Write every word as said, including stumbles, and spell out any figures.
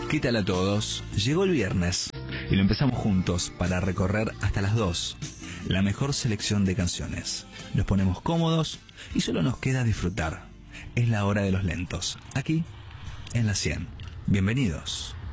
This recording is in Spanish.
¿Qué tal a todos? Llegó el viernes y lo empezamos juntos para recorrer hasta las dos la mejor selección de canciones. Nos ponemos cómodos y solo nos queda disfrutar. Es la hora de los lentos, aquí en la cien. Bienvenidos.